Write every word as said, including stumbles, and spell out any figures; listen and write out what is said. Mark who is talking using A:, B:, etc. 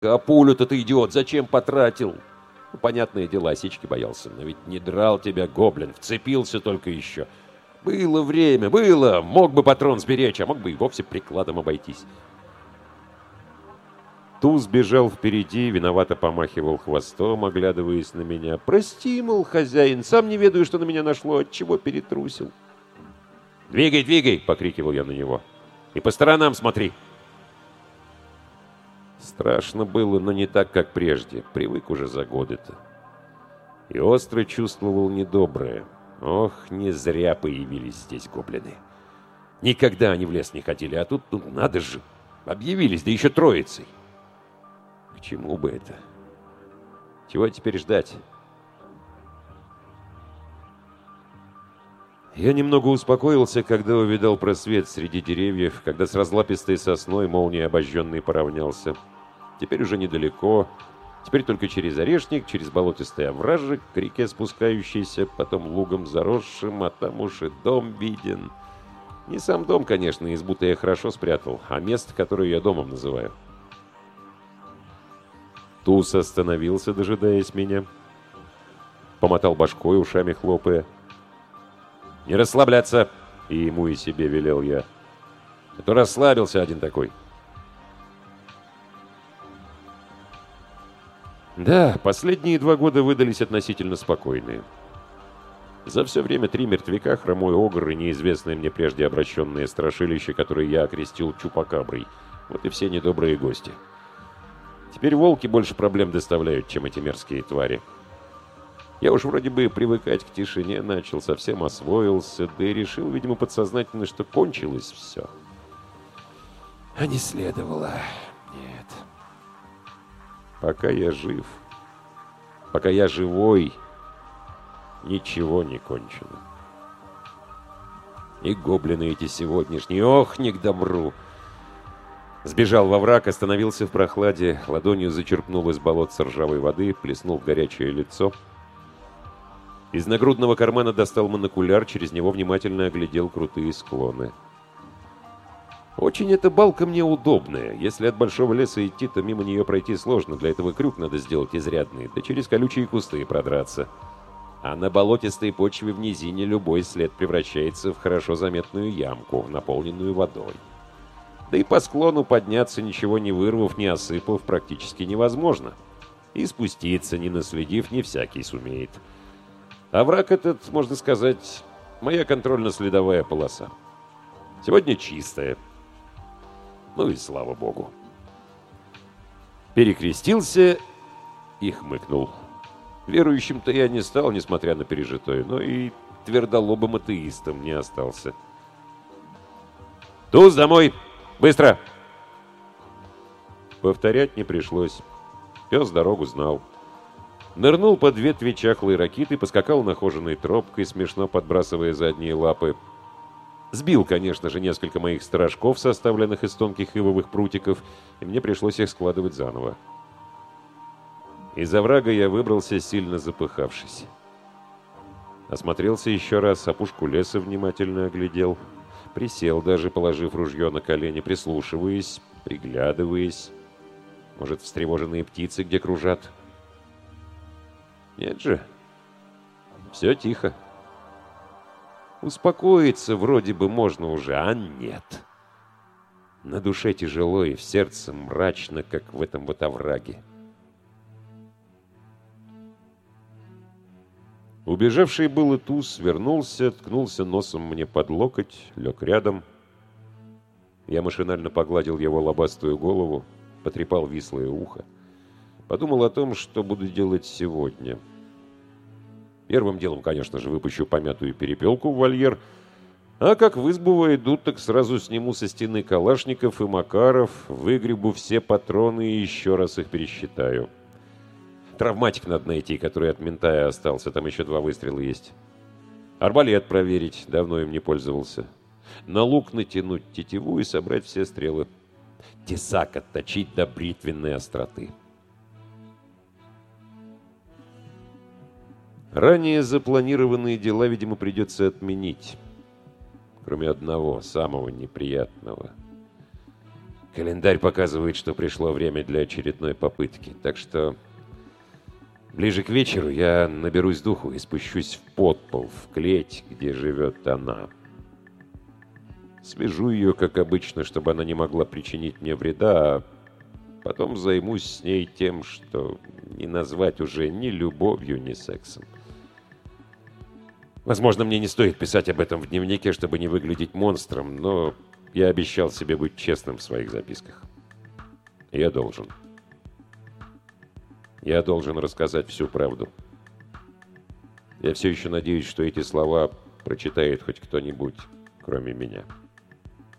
A: А пулю-то ты, идиот, зачем потратил? Ну, понятное дело, осечки боялся, но ведь не драл тебя гоблин, вцепился только еще. Было время, было, мог бы патрон сберечь, а мог бы и вовсе прикладом обойтись. Туз бежал впереди, виновато помахивал хвостом, оглядываясь на меня. «Прости, мол, хозяин, сам не ведаю, что на меня нашло, отчего перетрусил». «Двигай, двигай!» — покрикивал я на него. «И по сторонам смотри!» Страшно было, но не так, как прежде. Привык уже за годы-то. И остро чувствовал недоброе. Ох, не зря появились здесь гоблины. Никогда они в лес не ходили, а тут, ну, надо же, объявились, да еще троицей. К чему бы это? Чего теперь ждать? Я немного успокоился, когда увидал просвет среди деревьев, когда с разлапистой сосной молнией обожженный поравнялся. Теперь уже недалеко, теперь только через орешник, через болотистый овражек, к реке спускающийся, потом лугом заросшим, а там уж и дом виден. Не сам дом, конечно, избу-то я хорошо спрятал, а место, которое я домом называю. Туз остановился, дожидаясь меня. Помотал башкой, ушами хлопая. «Не расслабляться!» — и ему, и себе велел я. А то расслабился один такой. Да, последние два года выдались относительно спокойные. За все время три мертвяка, хромой огр и неизвестное мне прежде обращенное страшилище, которое я окрестил Чупакаброй. Вот и все недобрые гости. Теперь волки больше проблем доставляют, чем эти мерзкие твари. Я уж вроде бы привыкать к тишине начал, совсем освоился, да и решил, видимо, подсознательно, что кончилось все. А не следовало. Нет. Пока я жив, пока я живой, ничего не кончено. И гоблины эти сегодняшние, ох, не к добру. Сбежал во враг, остановился в прохладе, ладонью зачерпнул из болотца ржавой воды, плеснул в горячее лицо. Из нагрудного кармана достал монокуляр, через него внимательно оглядел крутые склоны. Очень эта балка мне удобная. Если от большого леса идти, то мимо нее пройти сложно. Для этого крюк надо сделать изрядный, да через колючие кусты продраться. А на болотистой почве в низине любой след превращается в хорошо заметную ямку, наполненную водой. Да и по склону подняться, ничего не вырвав, не осыпав, практически невозможно. И спуститься, не наследив, не всякий сумеет. А враг этот, можно сказать, моя контрольно-следовая полоса. Сегодня чистая. Ну и слава богу. Перекрестился и хмыкнул. Верующим-то я не стал, несмотря на пережитое, но и твердолобым атеистом не остался. «Туз, домой! Быстро!» Повторять не пришлось. Пес дорогу знал. Нырнул под ветви чахлой ракиты, поскакал нахоженной тропкой, смешно подбрасывая задние лапы. Сбил, конечно же, несколько моих сторожков, составленных из тонких ивовых прутиков, и мне пришлось их складывать заново. Из оврага я выбрался, сильно запыхавшись. Осмотрелся еще раз, опушку леса внимательно оглядел. Присел даже, положив ружье на колени, прислушиваясь, приглядываясь. Может, встревоженные птицы где кружат? Нет же. Все тихо. Успокоиться вроде бы можно уже, а нет. На душе тяжело и в сердце мрачно, как в этом вот овраге. Убежавший был и туз вернулся, ткнулся носом мне под локоть, лег рядом. Я машинально погладил его лобастую голову, потрепал вислое ухо. Подумал о том, что буду делать сегодня. Первым делом, конечно же, выпущу помятую перепелку в вольер, а как в избу войдут, так сразу сниму со стены калашников и макаров, выгребу все патроны и еще раз их пересчитаю. Травматик надо найти, который от ментая остался, там еще два выстрела есть. Арбалет проверить, давно им не пользовался. На лук натянуть тетиву и собрать все стрелы. Тесак отточить до бритвенной остроты. Ранее запланированные дела, видимо, придется отменить. Кроме одного, самого неприятного. Календарь показывает, что пришло время для очередной попытки, так что ближе к вечеру я наберусь духу и спущусь в подпол, в клеть, где живет она. Свяжу ее, как обычно, чтобы она не могла причинить мне вреда, а потом займусь с ней тем, что не назвать уже ни любовью, ни сексом. Возможно, мне не стоит писать об этом в дневнике, чтобы не выглядеть монстром, но я обещал себе быть честным в своих записках. Я должен. Я должен рассказать всю правду. Я все еще надеюсь, что эти слова прочитает хоть кто-нибудь, кроме меня.